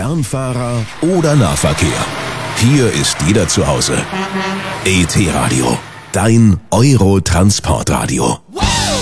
Fernfahrer oder Nahverkehr. Hier ist jeder zu Hause. ET Radio, dein Euro-Transportradio. Wow!